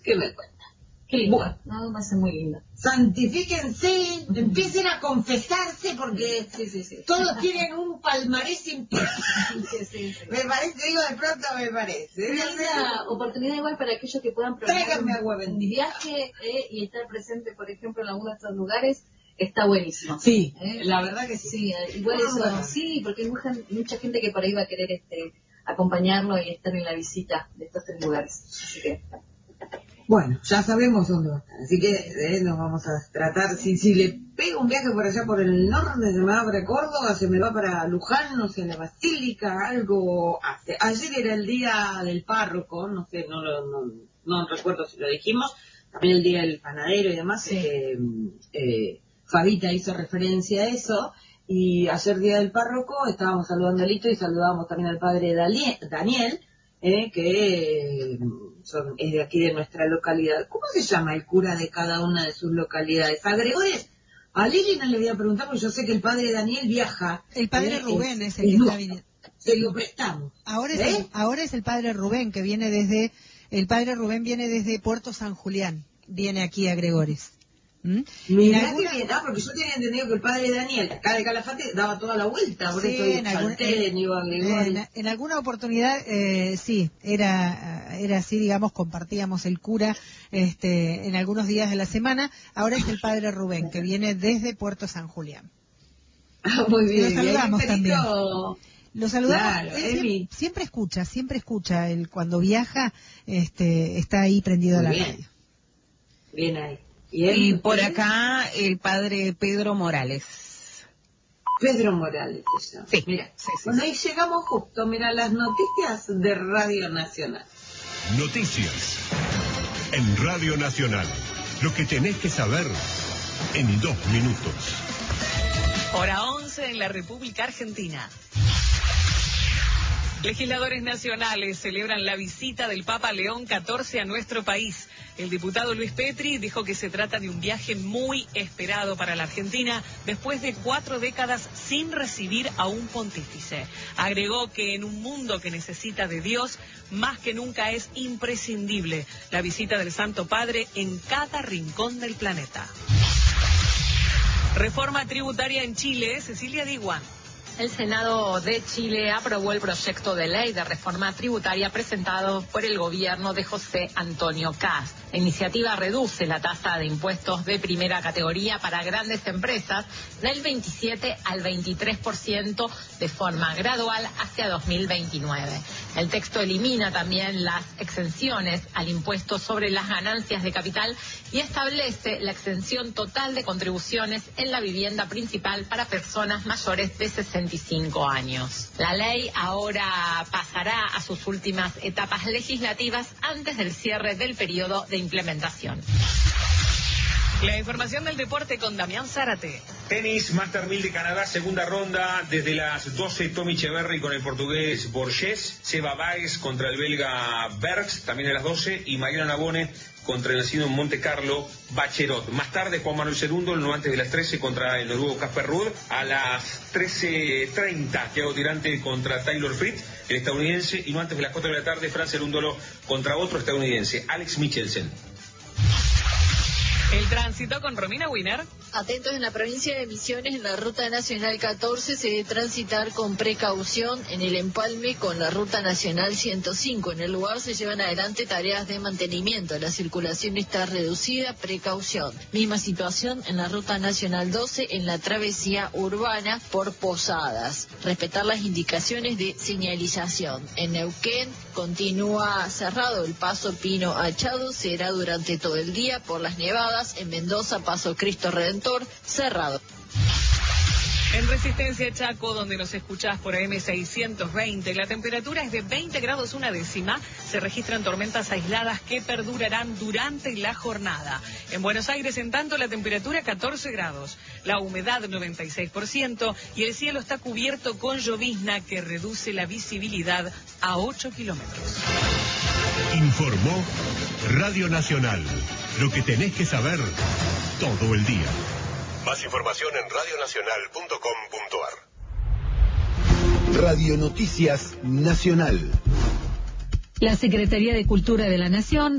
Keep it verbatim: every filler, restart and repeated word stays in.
¿Qué me cuenta? Qué lindo, Bueno. no, va a ser muy lindo. Santifíquense, uh-huh. empiecen a confesarse porque sí, sí, sí. todos tienen un palmarés impresionante. Sí, sí, sí. Me parece, digo de pronto me parece. Una linda oportunidad igual para aquellos que puedan planear un, un viaje eh, y estar presente, por ejemplo, en algunos de estos lugares. Está buenísimo. Sí, ¿Eh? la verdad que sí. Sí, igual eso, bueno. sí, porque hay mucha, mucha gente que por ahí va a querer este acompañarlo y estar en la visita de estos tres lugares. Así que... Bueno, ya sabemos dónde va a estar, así que eh, nos vamos a tratar, si, si le pego un viaje por allá por el norte, se me va para Córdoba, se me va para Luján, no sé, la Basílica, algo hace. Ayer era el día del párroco, no sé, no, no, no, no recuerdo si lo dijimos, también el día del panadero y demás, sí. eh, eh, Fabita hizo referencia a eso, y ayer día del párroco estábamos saludando a Lito y saludábamos también al padre Daniel, eh, que... Eh, Son, es de aquí de nuestra localidad. ¿Cómo se llama el cura de cada una de sus localidades? A Gregores, a Lili no le voy a preguntar porque yo sé que el padre Daniel viaja. El padre eh, Rubén es, es el que no, está viniendo. Se lo prestamos. Ahora es, ¿eh? el, ahora es el padre Rubén que viene desde, el padre Rubén viene desde Puerto San Julián, viene aquí a Gregores. ¿Mm? Mirá alguna... que bien, ah, porque yo tenía entendido que el padre Daniel, acá de Calafate, daba toda la vuelta, por sí, eso en, algún, Chaltén, iba a Gregores. En, en alguna oportunidad, eh, sí, era, era así, digamos, compartíamos el cura este, en algunos días de la semana. Ahora es el padre Rubén, que viene desde Puerto San Julián. Ah, muy bien. Lo saludamos también. Lo saludamos. Claro, Él siempre, siempre escucha, siempre escucha. Él cuando viaja, este, está ahí prendido a la radio. Bien ahí. ¿Y, y por acá el padre Pedro Morales. Pedro Morales, eso. Sí. Mira, sí, sí, bueno, sí. ahí llegamos justo, mira, las noticias de Radio Nacional. Noticias en Radio Nacional. Lo que tenés que saber en dos minutos. Hora once en la República Argentina. Legisladores nacionales celebran la visita del Papa León catorce a nuestro país. El diputado Luis Petri dijo que se trata de un viaje muy esperado para la Argentina después de cuatro décadas sin recibir a un pontífice. Agregó que en un mundo que necesita de Dios, más que nunca es imprescindible la visita del Santo Padre en cada rincón del planeta. Reforma tributaria en Chile, Cecilia Diguán. El Senado de Chile aprobó el proyecto de ley de reforma tributaria presentado por el gobierno de José Antonio Kast. La iniciativa reduce la tasa de impuestos de primera categoría para grandes empresas del veintisiete al veintitrés por ciento de forma gradual hacia dos mil veintinueve. El texto elimina también las exenciones al impuesto sobre las ganancias de capital y establece la exención total de contribuciones en la vivienda principal para personas mayores de sesenta y cinco años. La ley ahora pasará a sus últimas etapas legislativas antes del cierre del periodo de implementación. La información del deporte con Damián Zárate. Tenis, Master mil de Canadá, segunda ronda, desde las doce, Tommy Echeverry con el portugués Borges, Seba Baez contra el belga Bergs, también a las doce, y Mariano Navone contra el nacido en Monte Carlo, Bacherot. Más tarde, Juan Manuel Cerúndolo, no antes de las trece, contra el noruego Casper Ruud. A las trece treinta, Thiago Tirante contra Taylor Fritz, el estadounidense. Y no antes de las cuatro de la tarde, Fran Cerúndolo contra otro estadounidense, Alex Michelsen. El tránsito con Romina Wiener. Atentos en la provincia de Misiones, en la Ruta Nacional catorce se debe transitar con precaución en el empalme con la Ruta Nacional ciento cinco. En el lugar se llevan adelante tareas de mantenimiento. La circulación está reducida, precaución. Misma situación en la Ruta Nacional doce en la travesía urbana por Posadas. Respetar las indicaciones de señalización. En Neuquén continúa cerrado el paso Pino Achado, será durante todo el día por las nevadas. En Mendoza, paso Cristo Redentor, cerrado. En Resistencia Chaco, donde nos escuchás por A M seiscientos veinte, la temperatura es de veinte grados una décima. Se registran tormentas aisladas que perdurarán durante la jornada. En Buenos Aires, en tanto, la temperatura catorce grados, la humedad noventa y seis por ciento y el cielo está cubierto con llovizna que reduce la visibilidad a ocho kilómetros. Informó Radio Nacional. Lo que tenés que saber todo el día. Más información en radio nacional punto com punto ar. Radio Noticias Nacional. La Secretaría de Cultura de la Nación